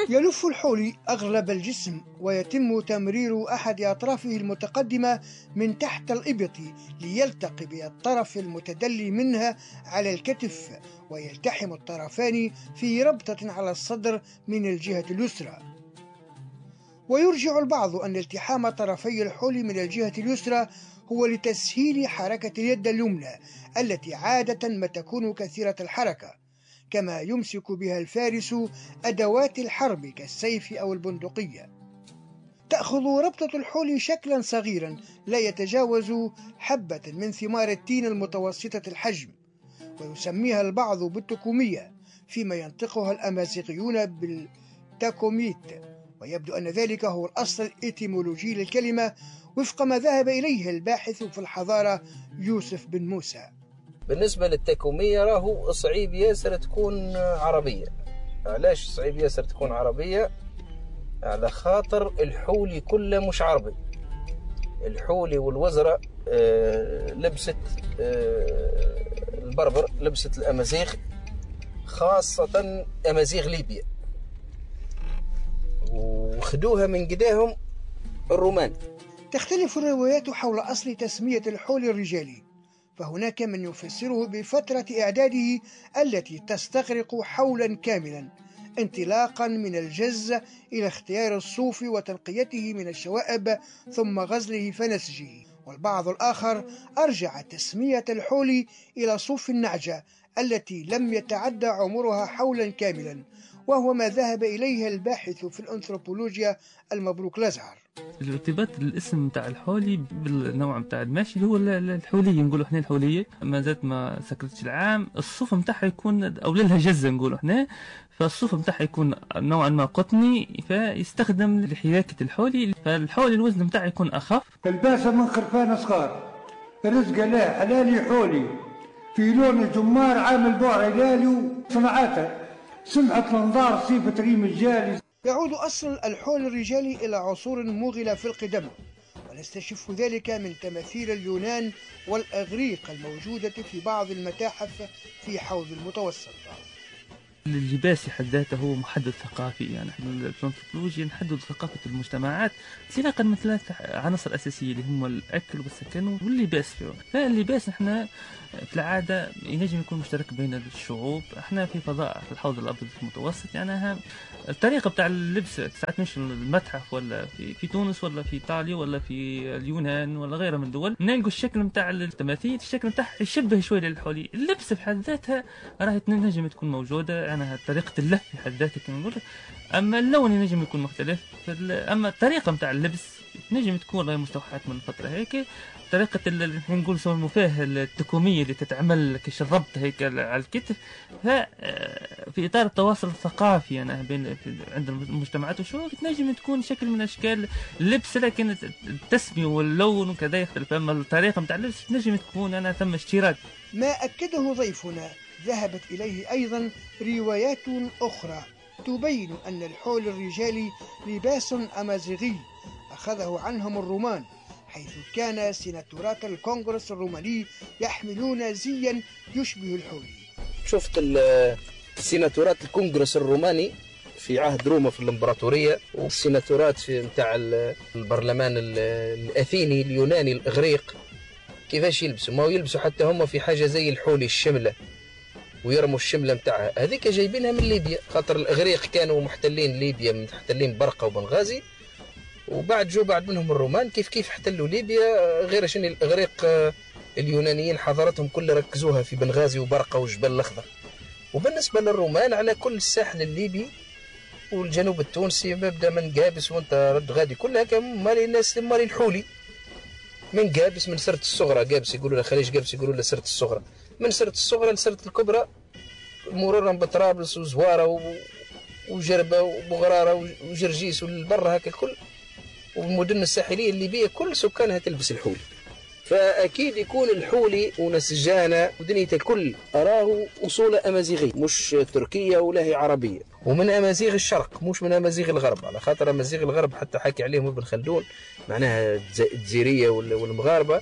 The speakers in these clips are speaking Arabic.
يلف الحولي أغلب الجسم ويتم تمرير أحد أطرافه المتقدمة من تحت الإبط ليلتقي بالطرف المتدلي منها على الكتف، ويلتحم الطرفان في ربطة على الصدر من الجهة اليسرى. ويرجع البعض أن التحام طرفي الحولي من الجهة اليسرى هو لتسهيل حركة اليد اليمنى التي عادة ما تكون كثيرة الحركة، كما يمسك بها الفارس أدوات الحرب كالسيف أو البندقية. تأخذ ربطة الحولي شكلا صغيرا لا يتجاوز حبة من ثمار التين المتوسطة الحجم، ويسميها البعض بالتكومية، فيما ينطقها الأمازيغيون بالتاكوميت، ويبدو أن ذلك هو الأصل الإتيمولوجي للكلمة وفق ما ذهب إليه الباحث في الحضارة يوسف بن موسى. بالنسبة للتكومية راهو صعيب ياسر تكون عربية. علاش صعيب ياسر تكون عربية؟ على خاطر الحولي كله مش عربي. الحولي والوزراء لبست البربر، لبست الأمازيغ، خاصة أمازيغ ليبيا، وخدوها من قداهم الرومان. تختلف الروايات حول أصل تسمية الحولي الرجالي، فهناك من يفسره بفترة إعداده التي تستغرق حولا كاملا، انطلاقا من الجز إلى اختيار الصوف وتنقيته من الشوائب ثم غزله فنسجه. والبعض الآخر أرجع تسمية الحولي إلى صوف النعجة التي لم يتعدى عمرها حولا كاملا، وهو ما ذهب إليه الباحث في الأنثروبولوجيا المبروك الأزهر. الارتباط الاسم بتاع الحولي بالنوع بتاع الماشي اللي هو الحولية، نقولوا احنا الحولية ما زالت ما سكرتش العام. الصوف بتاعها يكون او لها جزة نقولوا احنا، فالصوف بتاعها يكون نوعا ما قطني، فيستخدم لحياكة الحولي. فالحولي الوزن بتاعه يكون اخف. الباسة من خرفان صغار، رزق لا حلالي حولي، في لون الجمار عامل بوع هلالي، صنعاته سمحة الانظار صيفة ريم الجالي. يعود أصل الحول الرجالي إلى عصور مغلة في القدم، ونستشف ذلك من تماثيل اليونان والأغريق الموجودة في بعض المتاحف في حوض المتوسط. اللباس في حد ذاته هو محدد ثقافي، يعني في الأنثروبولوجيا نحدد ثقافة المجتمعات انطلاقا من ثلاث عناصر أساسية اللي هم الأكل والسكن واللباس فيه. فاللباس احنا في العادة ينجم يكون مشترك بين الشعوب. احنا في فضاء في الحوض الأبيض المتوسط، يعني الطريقة بتاع اللبس ساعات مش المتحف ولا في تونس ولا في إيطاليا ولا في اليونان ولا غيرها من الدول نلقوا الشكل بتاع التماثيل، الشكل بتاعها يشبه شوية للحولي. اللبس في حد ذاتها راهي تنجم تكون موجودة، يعني طريقة اللف في حد ذاتها كما نقول، أما اللون ينجم يكون مختلف. أما الطريقة بتاع اللبس نجم تكون مستوحاة من فترة هيك. طريقة اللي نقول يسموها التكومية اللي تتعمل كشربط هيك على الكتف، في إطار التواصل الثقافي يعني بين عند المجتمعات والشعوب تنجم تكون شكل من أشكال اللبس، لكن التسمية واللون وكذا يختلف. أما الطريقة بتاع اللبس تنجم تكون أنا ثم اشتراك. ما أكده ضيفنا ذهبت إليه أيضا روايات أخرى تبين أن الحول الرجالي لباس أمازيغي أخذه عنهم الرومان، حيث كان سيناتورات الكونغرس الروماني يحملون زيا يشبه الحولي. شفت سيناتورات الكونغرس الروماني في عهد روما في الامبراطورية، والسيناتورات في متاع البرلمان الأثيني اليوناني الإغريق كيفاش يلبسوا؟ ما يلبسوا حتى هم في حاجة زي الحولي الشملة، ويرموا الشملة متاعها هذيك جايبينها من ليبيا، خاطر الإغريق كانوا محتلين ليبيا، محتلين برقة وبنغازي، وبعد جو بعد منهم الرومان كيف احتلوا ليبيا. غير شنو الإغريق اليونانيين حضارتهم كلها ركزوها في بنغازي وبرقة والجبل الأخضر. وبالنسبة للرومان على كل الساحل الليبي والجنوب التونسي مبدا من قابس وانت رد غادي كلها كان مالي الناس مالي الحولي من قابس، من سرت الصغرى قابس يقولوا له خليج قابس يقولوا له سرت الصغرى، من سرت الصغرى لسرت الكبرى مرورا بطرابلس وزواره وجربه وبغراره وجرجيس والبر هكا الكل، والمدن الساحليه الليبيه كل سكانها تلبس الحولي. فاكيد يكون الحولي ونسجانه ودنيته الكل اراه اصوله امازيغيه مش تركيه ولا هي عربيه، ومن امازيغ الشرق مش من امازيغ الغرب، على خاطر امازيغ الغرب حتى حكي عليهم ابن خلدون معناها الجزيريه والمغاربه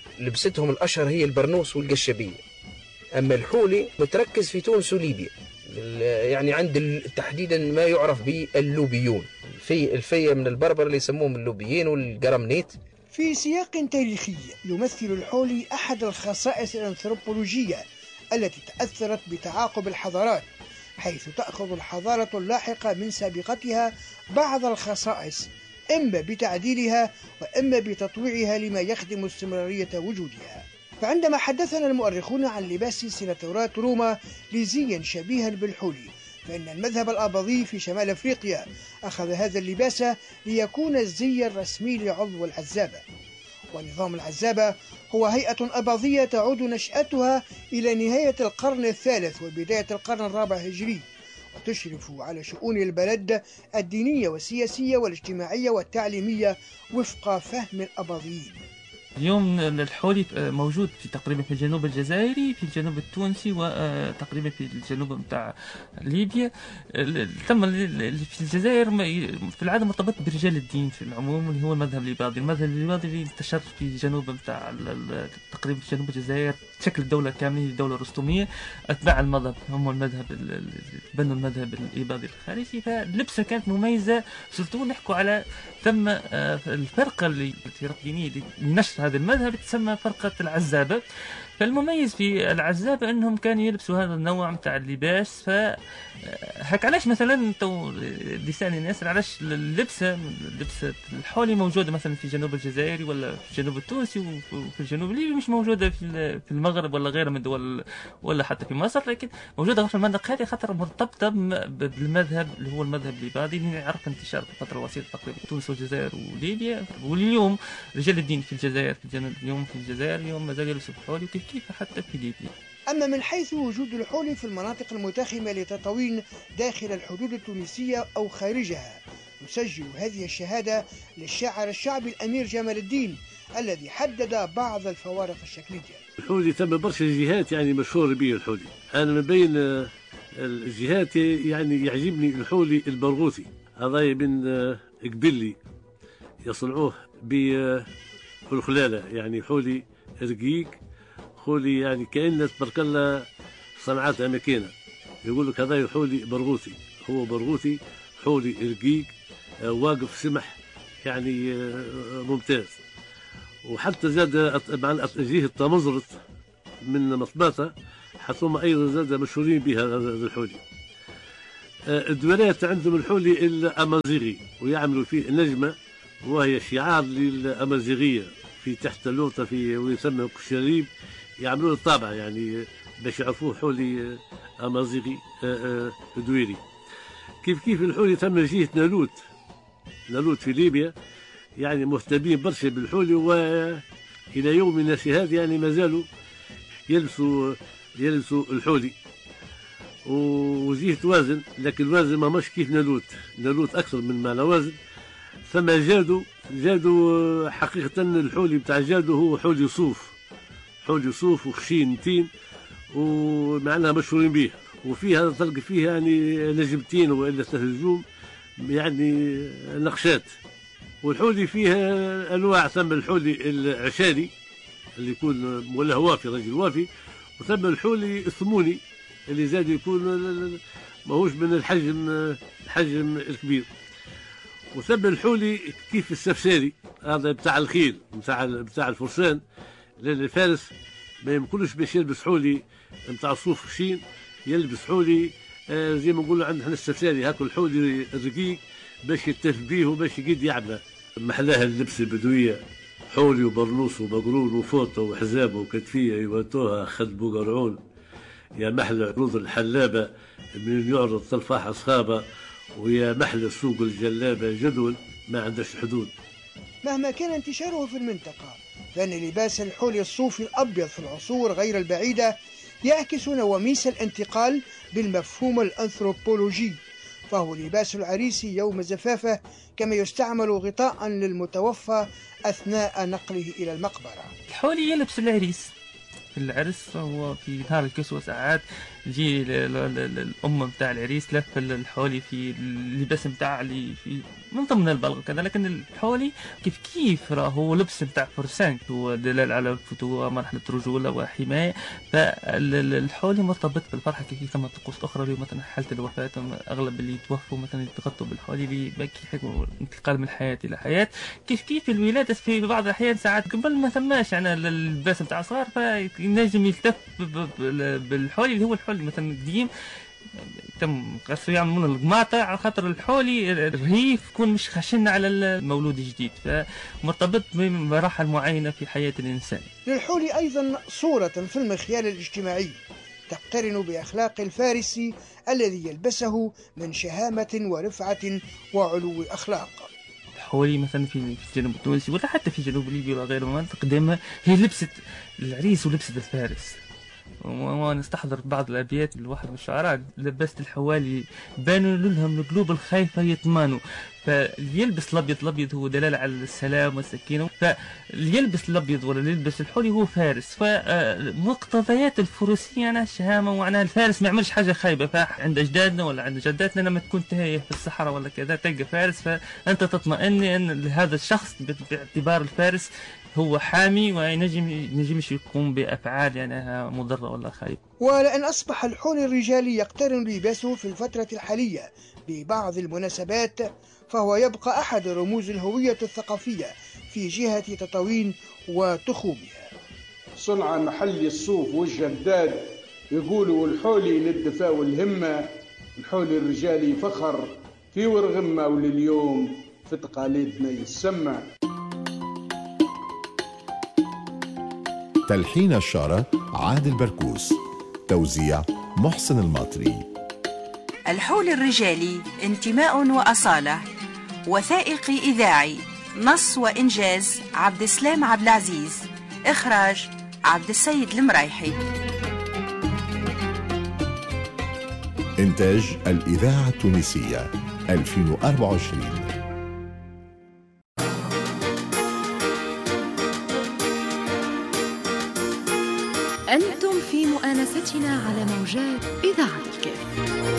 لبستهم الاشهر هي البرنوس والقشبيه. اما الحولي متركز في تونس وليبيا يعني عند تحديدا ما يعرف باللوبيون، الفية من البربر اللي يسموهم اللوبيين والقرمنيت. في سياق تاريخي يمثل الحولي أحد الخصائص الأنثروبولوجية التي تأثرت بتعاقب الحضارات، حيث تأخذ الحضارة اللاحقة من سابقتها بعض الخصائص إما بتعديلها وإما بتطويعها لما يخدم استمرارية وجودها. فعندما حدثنا المؤرخون عن لباس سيناتورات روما لزيا شبيها بالحولي، فإن المذهب الآباضي في شمال أفريقيا أخذ هذا اللباس ليكون الزي الرسمي لعضو العزابة. ونظام العزابة هو هيئة أباضية تعود نشأتها إلى نهاية القرن الثالث وبداية القرن الرابع هجري، وتشرف على شؤون البلد الدينية والسياسية والاجتماعية والتعليمية وفق فهم الأباضيين. اليوم الحولي موجود تقريبا في الجنوب الجزائري، في الجنوب التونسي، وتقريبا في الجنوب متاع ليبيا. تم في الجزائر في العاده مرتبط برجال الدين في العموم، اللي هو المذهب الإباضي. المذهب الإباضي اللي انتشر في الجنوب متاع تقريبا في جنوب الجزائر، شكل الدوله كامله الدوله الرستميه. اتباع المذهب هم المذهب بنوا المذهب الإباضي الخارجي، فاللبسه كانت مميزه. سلطوا نحكوا على ثم الفرقه اللي الدينيه لنشر هذا المذهب تسمى فرقة العزابة. فالمميز في العزابة أنهم كانوا يلبسوا هذا النوع متاع اللباس. هك علاش مثلا لسان الناس علاش لبسة الحولي موجودة مثلا في جنوب الجزائر ولا في الجنوب التونسي وفي الجنوب الليبي، مش موجودة في المغرب ولا غيرها من الدول ولا حتى في مصر، لكن موجودة في المنطقة هذه خاطر مرتبطة بالمذهب اللي هو المذهب الإباضي اللي عرف انتشار في الفترة الوسيطة تقريبا تونس والجزائر وليبيا. واليوم رجال الدين في الجزائر اليوم في الجزائر اليوم ما زالوا يلبسوا الحولي، كيف حتى في ليبيا. أما من حيث وجود الحولي في المناطق المتاخمة لتطاوين داخل الحدود التونسية أو خارجها، نسجل هذه الشهادة للشاعر الشعبي الأمير جمال الدين الذي حدد بعض الفوارق الشكلية. الحولي ثم برشا جهات يعني مشهور به الحولي. أنا من بين الجهات يعني يعجبني الحولي البرغوثي، هذا من قبلي يصنعوه بالخلالة، يعني حولي رقيق، حولي يعني كأنه تبارك الله صنعات ماكينة. يقول لك هذا حولي برغوثي، هو برغوثي حولي رقيق واقف سمح يعني ممتاز. وحتى زاد مع جهة التمزرت من مصباطة حتى أيضا زاد مشهورين بها هذا الحولي. الدولات عندهم الحولي الأمازيغي ويعملوا فيه نجمة وهي شعار للأمازيغية في تحت اللوطة في ويسمى كشريب، يعملوا الطابع يعني باش يعرفوه حولي أمازيغي دويري. كيف الحولي ثم جهة نالوت في ليبيا يعني مهتمين برشا بالحولي، وإلى يومنا هذا يعني ما زالوا يلبسوا الحولي. وجهة وازن، لكن الوازن ما مش كيف نالوت أكثر من معنى وازن. ثم جادوا حقيقة الحولي بتاع جادو هو حولي صوف وخشين تين، ومعناها مشهورين به. وفيه هذا تلقى فيه يعني نجمتين والا 3 نجوم يعني نقشات. والحولي فيها انواع، ثم الحولي العشالي اللي يكون ولا وافي رجل وافي، وثم الحولي الثموني اللي زاد يكون ماهوش من الحجم الكبير. وثم الحولي كيف السفساري هذا بتاع الخيل بتاع الفرسان، لأن الفارس ما يمكنش باش يلبس حولي بتاع صوف خشين، يلبس حولي زي ما نقولوا عندنا السفساري هاكل الحولي الرقيق باش يتف بيه وباش يقد يعمل. محلاها اللبس البدوية، حولي وبرنوس وبقرون وفوطة وحزابة وكتفية يواتوها خدبو قرعون، يا محلى عروض الحلابة من يعرض تلفاح أصحابه، ويا محلى سوق الجلابة جدول ما عندش حدود. مهما كان انتشاره في المنطقة، فإن لباس الحولي الصوفي الأبيض في العصور غير البعيدة يعكس نواميس الانتقال بالمفهوم الأنثروبولوجي، فهو لباس العريس يوم زفافه كما يستعمل غطاء للمتوفى أثناء نقله إلى المقبرة. الحولي يلبس العريس في العرس، فهو في نهار الكسوة ساعات يجي الام نتاع العريس لف الحولي في اللباس نتاع اللي في من ضمن البلغ كذا، لكن الحولي كيف كيف راهو لبس نتاع فرسان، هو دلال على الفتوة، مرحلة رجولة وحماية. فالحولي مرتبط بالفرحة كيف ثم طقوس أخرى. اليوم مثلا حالة الوفاة أغلب اللي توفوا مثلا يتغطوا بالحولي لبكي حكم انتقال من حياة إلى حياة. كيف الولادة في بعض الأحيان ساعات قبل ما ثماش يعني اللباس نتاع صغار، فينجم يلتف بالحولي اللي هو الحولي مثلا قديم تم قصوا يعملون القماطة على خاطر الحولي الرهيف يكون مش خشن على المولود الجديد، فمرتبط بمراحل معينة في حياة الإنسان. للحولي أيضا صورة في المخيال الاجتماعي تقترن بأخلاق الفارس الذي يلبسه من شهامة ورفعة وعلو أخلاق. الحولي مثلا في الجنوب التونسي ولا حتى في جنوب ليبيا ولا غير مناطق دائما هي لبسة العريس ولبسة الفارس. ونستحضر بعض الأبيات لواحد من الشعراء: لبست الحوالي بانوا لهم القلوب الخايفة يطمنوا. فاليلبس الأبيض هو دلالة على السلام والسكينة، فاليلبس الأبيض ولا يلبس الحولي هو فارس. فمقتضيات الفروسية يعني الشهامة، ومعناها الفارس ما يعملش حاجة خايبة. فعند أجدادنا ولا عند جداتنا لما تكون تايه في الصحراء ولا كذا تلقى فارس، فأنت تطمئن أن هذا الشخص باعتبار الفارس هو حامي وينجمش يقوم بأفعال يعني مضرة ولا خايبة. ولأن أصبح الحولي الرجالي يقترن لباسه في الفترة الحالية ببعض المناسبات، فهو يبقى أحد رموز الهوية الثقافية في جهة تطاوين وتخومها. صنع محلي الصوف والجداد يقولوا الحولي للدفاع والهمة، الحولي الرجالي فخر في ورغمة، ولليوم في تقاليدنا يسمى. تلحين الشارة عادل بركوس، توزيع محسن الماطري. الحولي الرجالي انتماء وأصالة، وثائقي إذاعي، نص وإنجاز عبد السلام عبد العزيز، إخراج عبد السيد المرايحي. إنتاج الإذاعة التونسية 2024. أنتم في مؤانستنا على موجات إذاعة الكاف.